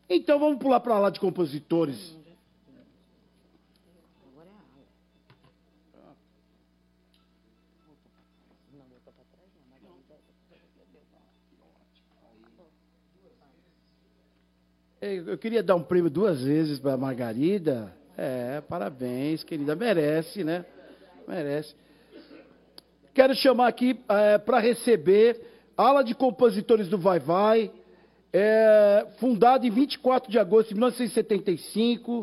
Então vamos pular para lá de compositores. Eu queria dar um prêmio 2 vezes para a Margarida. Parabéns, querida. Merece, né? Merece. Quero chamar aqui para receber a ala de compositores do Vai Vai, fundada em 24 de agosto de 1975,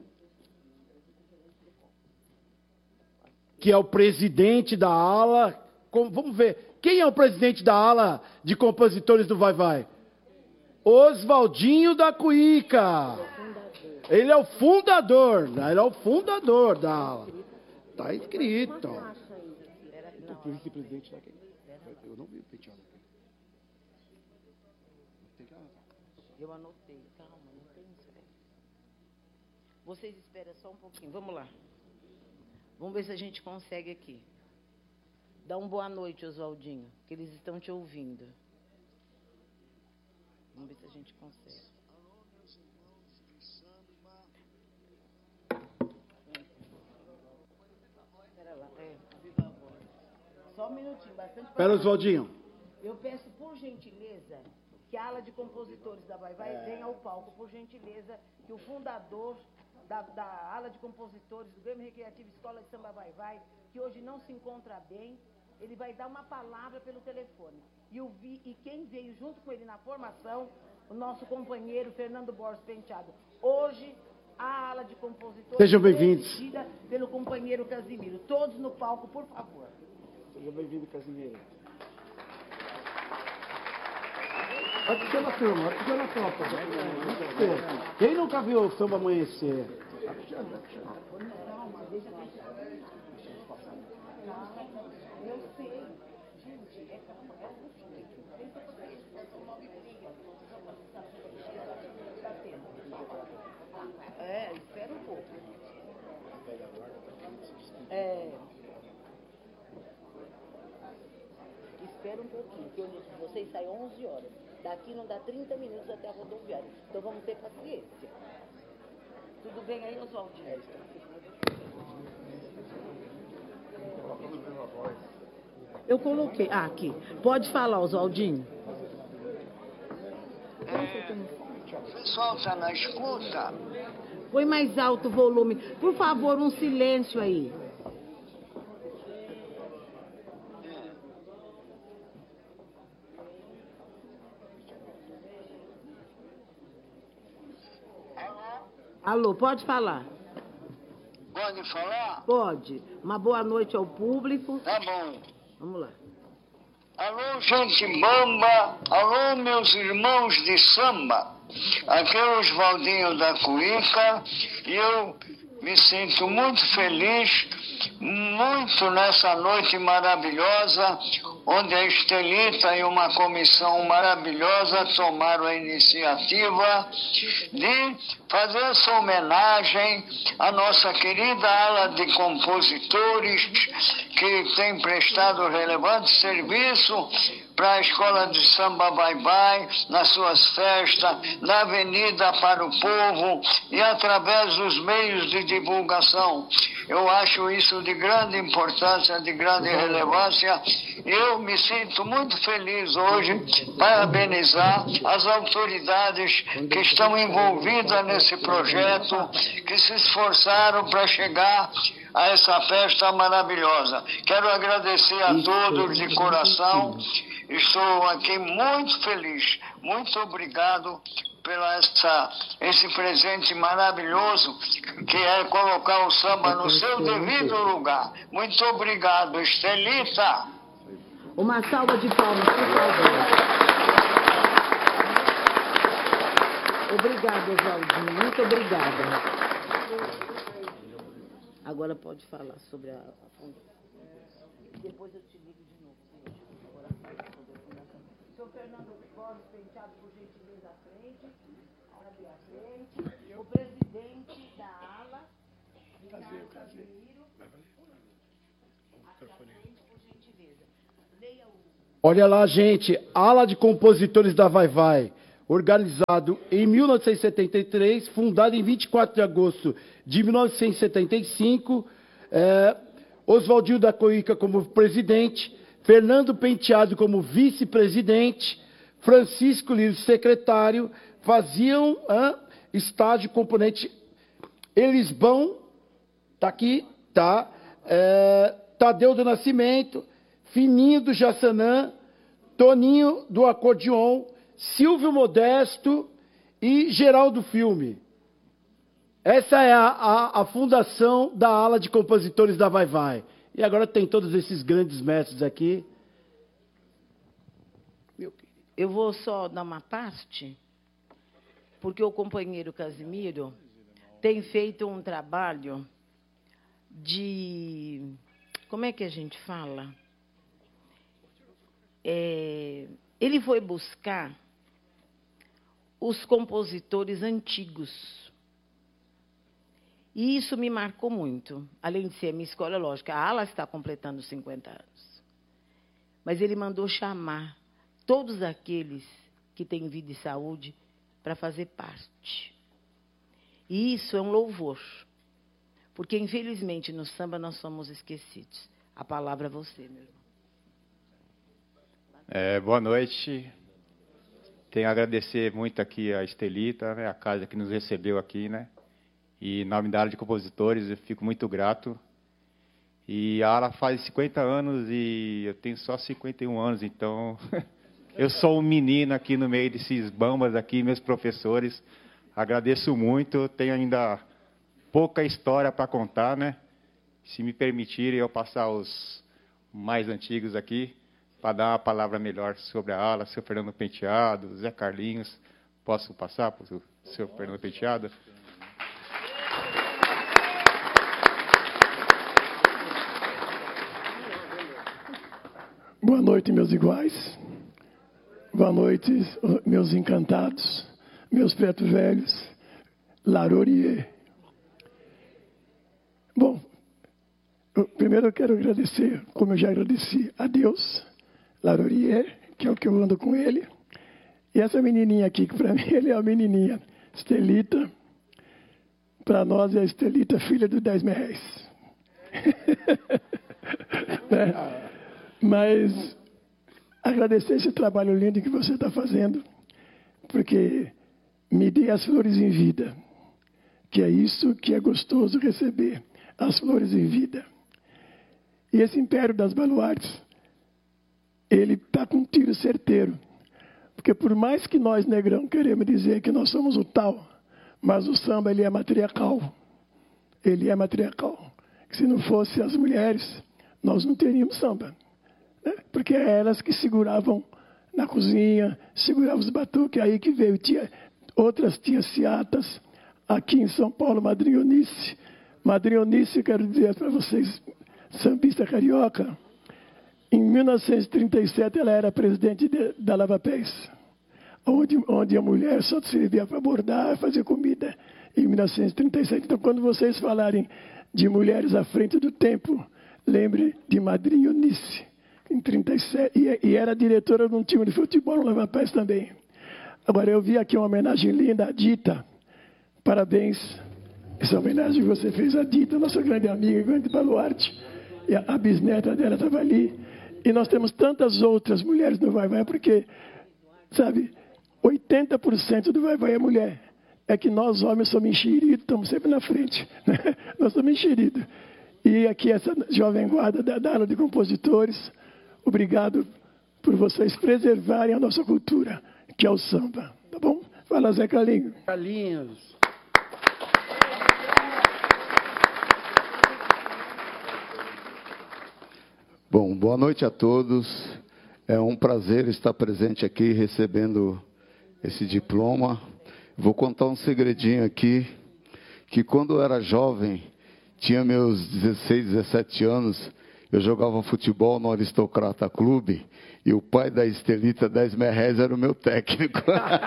que é o presidente da ala. Vamos ver, quem é o presidente da ala de compositores do Vai Vai? Oswaldinho da Cuíca. Ele é o fundador da ala. Está escrito. O vice-presidente está aqui. Eu não vi o penteado aqui. Eu anotei. Calma, não tem isso. Vocês esperam só um pouquinho. Vamos lá. Vamos ver se a gente consegue aqui. Dá uma boa noite, Oswaldinho, que eles estão te ouvindo. Vamos ver se a gente consegue. Espera lá, viva a voz. Só um minutinho, bastante. Espera, Oswaldinho. Eu peço, por gentileza, que a ala de compositores da Vai Vai venha ao palco, por gentileza, que o fundador da ala de compositores do Grêmio Recreativo Escola de Samba Vai Vai, que hoje não se encontra bem, ele vai dar uma palavra pelo telefone. E quem veio junto com ele na formação, o nosso companheiro Fernando Borges Penteado. Hoje, a ala de compositores... Sejam bem-vindos. ...pelo companheiro Casimiro. Todos no palco, por favor. Seja bem-vindo, Casimiro. Aqui na turma, Quem nunca viu o samba amanhecer? Eu sei. Espera um pouco. Espera um pouquinho, que vocês saem 11 horas. Daqui não dá 30 minutos até a rodoviária. Então vamos ter paciência. Tudo bem aí, Oswaldinho? Eu coloquei. Aqui. Pode falar, Oswaldinho. O pessoal está na escuta? Põe mais alto o volume. Por favor, um silêncio aí. Alô, pode falar. Pode falar? Pode. Uma boa noite ao público. Tá bom. Vamos lá. Alô, gente bamba. Alô, meus irmãos de samba. Aqui é o Oswaldinho da Cuíca e eu me sinto muito feliz, muito nessa noite maravilhosa, onde a Estelita e uma comissão maravilhosa tomaram a iniciativa de fazer essa homenagem à nossa querida ala de compositores que tem prestado relevante serviço para a Escola de Samba Vai Vai, nas suas festas, na Avenida para o Povo e através dos meios de divulgação. Eu acho isso de grande importância, de grande relevância. Eu me sinto muito feliz hoje, parabenizar as autoridades que estão envolvidas nesse projeto, que se esforçaram para chegar a essa festa maravilhosa. Quero agradecer a todos de coração. Estou aqui muito feliz. Muito obrigado pela esse presente maravilhoso, que é colocar o samba no seu devido lugar. Muito obrigado, Estelita. Uma salva de palmas, por favor. Obrigada, Oswaldinho. Muito obrigada. Agora pode falar sobre a fundação. Depois eu te ligo de novo. Senhor Fernando Borges Penteado, por gentileza, à frente. Ali à frente. O presidente da ala, Ricardo Casimiro. Aqui à frente, por gentileza. Leia o... Olha lá, gente. Ala de compositores da Vai Vai. organizado em 1973, fundado em 24 de agosto de 1975, Oswaldinho da Coica como presidente, Fernando Penteado como vice-presidente, Francisco Lírio secretário, faziam estágio componente Elisbão, tá aqui, tá? Tadeu do Nascimento, Fininho do Jaçanã, Toninho do Acordeon, Silvio Modesto e Geraldo Filme. Essa é a fundação da ala de compositores da Vai Vai. E agora tem todos esses grandes mestres aqui. Eu vou só dar uma parte, porque o companheiro Casimiro tem feito um trabalho de... Como é que a gente fala? Ele foi buscar os compositores antigos. E isso me marcou muito. Além de ser a minha escola, lógico, a ala está completando 50 anos. Mas ele mandou chamar todos aqueles que têm vida e saúde para fazer parte. E isso é um louvor. Porque, infelizmente, no samba nós somos esquecidos. A palavra é você, meu irmão. Boa noite. Tenho a agradecer muito aqui a Estelita, né, a casa que nos recebeu aqui, né? E, em nome da área de compositores, eu fico muito grato. E a ala faz 50 anos e eu tenho só 51 anos, então eu sou um menino aqui no meio desses bambas aqui, meus professores. Agradeço muito, tenho ainda pouca história para contar, né? Se me permitirem eu passar os mais antigos aqui, para dar uma palavra melhor sobre a ala, seu Fernando Penteado, Zé Carlinhos. Posso passar para o seu Fernando Penteado? Boa noite, meus iguais. Boa noite, meus encantados, meus pretos velhos, Larourier. Bom, primeiro eu quero agradecer, como eu já agradeci a Deus, Larourier, que é o que eu ando com ele. E essa menininha aqui, que para mim ele é a menininha, Estelita. Para nós é a Estelita, filha do 10 reais. Né? Mas agradecer esse trabalho lindo que você está fazendo, porque me dê as flores em vida, que é isso que é gostoso receber, as flores em vida. E esse Império das Baluartes, ele está com um tiro certeiro, porque por mais que nós, negrão, queremos dizer que nós somos o tal, mas o samba, ele é matriarcal. Ele é matriarcal. Que se não fosse as mulheres, nós não teríamos samba. Porque é elas que seguravam na cozinha, seguravam os batuques, aí que veio. Outras tinham ciatas, aqui em São Paulo, Madrinha Eunice. Madrinha Eunice, quero dizer para vocês, sambista carioca, em 1937 ela era presidente da Lava Pés, onde a mulher só servia para bordar e fazer comida, em 1937. Então, quando vocês falarem de mulheres à frente do tempo, lembre de Madrinha Eunice. Em 37, e era diretora de um time de futebol no Lava Pés também. Agora, eu vi aqui uma homenagem linda à Dita. Parabéns. Essa homenagem que você fez à Dita, nossa grande amiga, grande baluarte. E a bisneta dela estava ali. E nós temos tantas outras mulheres no Vai Vai, porque, sabe, 80% do Vai Vai é mulher. É que nós, homens, somos enxeridos, estamos sempre na frente. Né? Nós somos enxeridos. E aqui essa jovem guarda da ala de compositores, obrigado por vocês preservarem a nossa cultura, que é o samba. Tá bom? Fala, Zé Carlinhos. Carlinhos. Bom, boa noite a todos. É um prazer estar presente aqui, recebendo esse diploma. Vou contar um segredinho aqui, que quando eu era jovem, tinha meus 16, 17 anos, eu jogava futebol no Aristocrata Clube e o pai da Estelita, 10 reais, era o meu técnico.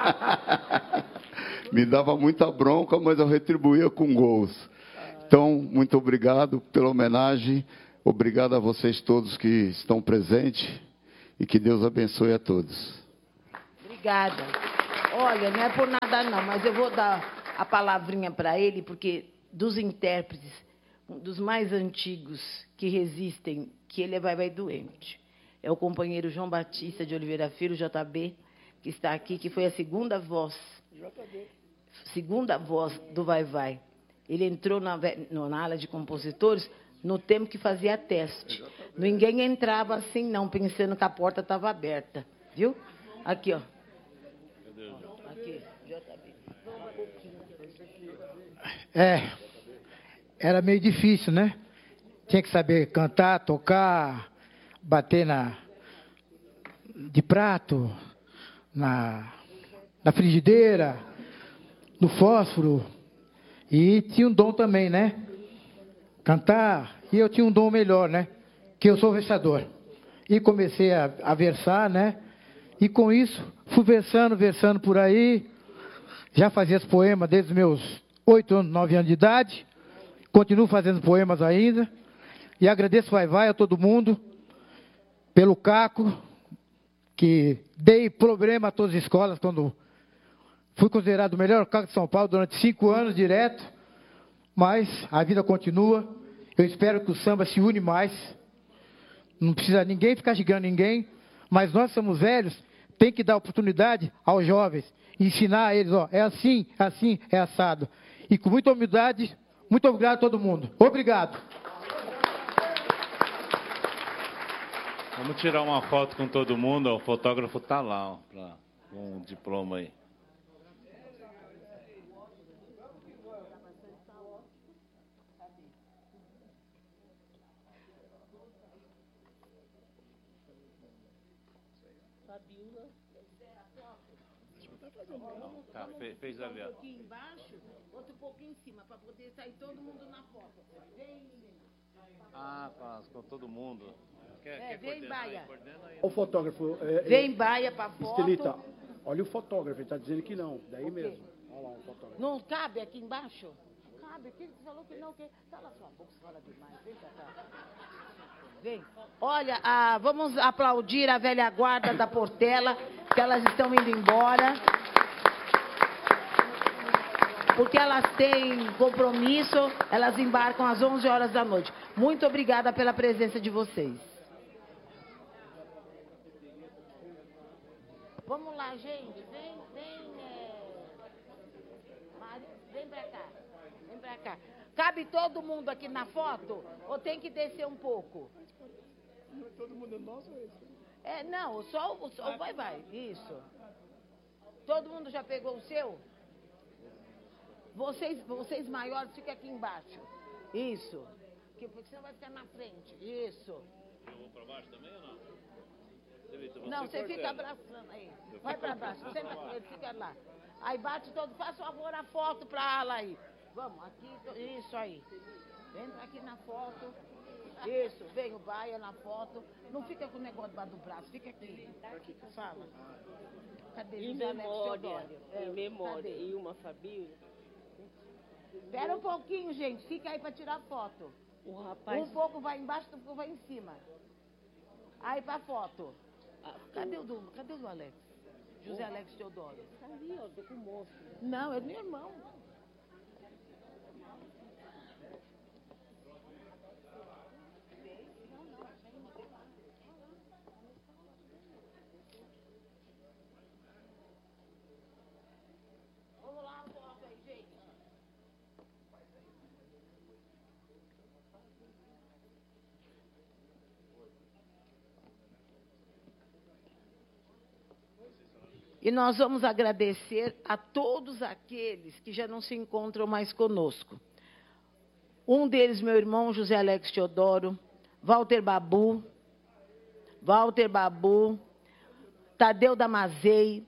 Me dava muita bronca, mas eu retribuía com gols. Então, muito obrigado pela homenagem, obrigado a vocês todos que estão presentes e que Deus abençoe a todos. Obrigada. Olha, não é por nada não, mas eu vou dar a palavrinha para ele, porque dos intérpretes, dos mais antigos que resistem, que ele é vai doente. É o companheiro João Batista de Oliveira Filho, JB, que está aqui, que foi a segunda voz do Vai. Ele entrou na ala de compositores no tempo que fazia teste. Ninguém entrava assim, não, pensando que a porta estava aberta. Viu? Aqui, ó. Aqui, JB. Era meio difícil, né? Tinha que saber cantar, tocar, bater de prato, na frigideira, no fósforo. E tinha um dom também, né? Cantar. E eu tinha um dom melhor, né? Que eu sou versador. E comecei a versar, né? E com isso, fui versando por aí. Já fazia os poemas desde os meus 8 anos, 9 anos de idade. Continuo fazendo poemas ainda. E agradeço Vai a todo mundo. Pelo Caco, que dei problema a todas as escolas quando fui considerado o melhor Caco de São Paulo durante 5 anos direto. Mas a vida continua. Eu espero que o samba se une mais. Não precisa ninguém ficar xingando ninguém. Mas nós somos velhos, tem que dar oportunidade aos jovens. Ensinar a eles, ó, é assim, é assado. E com muita humildade, muito obrigado a todo mundo. Obrigado. Vamos tirar uma foto com todo mundo. Ó, o fotógrafo está lá, ó, com um diploma aí. Tá, fez ali. Um pouquinho embaixo, outro pouquinho em cima, para poder sair todo mundo na foto. Vem, com todo mundo. Vem, Baia. O fotógrafo... Vem, Baia, para foto. Estelita, olha o fotógrafo, ele está dizendo que não. Daí mesmo. Olha lá o fotógrafo. Não cabe aqui embaixo? Cabe, quem falou que não? Cala sua boca, você fala demais. Vem pra cá. Vem. Olha, vamos aplaudir a velha guarda da Portela, que elas estão indo embora. Porque elas têm compromisso, elas embarcam às 11 horas da noite. Muito obrigada pela presença de vocês. Vamos lá, gente. Mário, vem pra cá. Vem pra cá. Cabe todo mundo aqui na foto? Ou tem que descer um pouco? Todo mundo é nosso, é isso? Não, só o vai. Isso. Todo mundo já pegou o seu? Vocês maiores ficam aqui embaixo. Isso. Porque você vai ficar na frente. Isso. Eu vou para baixo também ou não? Não, você fica abraçando aí. Vai para baixo. Senta com ele, fica lá. Aí bate todo. Faça favor a foto para a ala aí. Vamos, aqui. Isso aí. Entra aqui na foto. Isso, vem o Baia na foto. Não fica com o negócio debaixo do braço. Fica aqui. Fala. Cadê? Em memória. E uma Fabíola. Espera um pouquinho, gente. Fica aí para tirar foto. O rapaz... Um pouco vai embaixo, outro pouco vai em cima. Aí para foto. Cadê o do Alex? José Alex Teodoro. Tá ali, ó, tô com o moço. Não, é do meu irmão. Vamos lá, foto aí, gente. E nós vamos agradecer a todos aqueles que já não se encontram mais conosco. Um deles, meu irmão José Alex Teodoro, Walter Babu, Tadeu Damazei,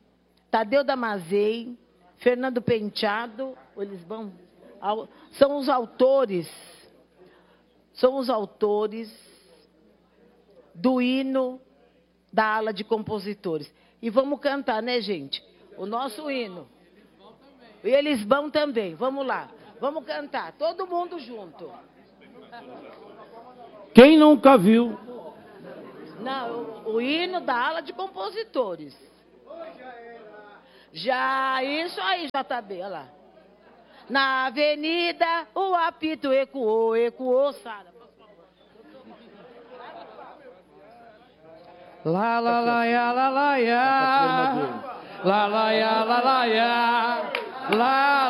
Fernando Penteado, eles vão, são os autores do hino da ala de compositores. E vamos cantar, né, gente? O nosso hino. E eles vão também. Vamos lá. Vamos cantar. Todo mundo junto. Quem nunca viu? Não, o hino da ala de compositores. Já, isso aí, JB, olha lá. Na avenida, o apito ecoou, ecoou, Sara. La la la ya, la la ya. La la ya, la la ya. La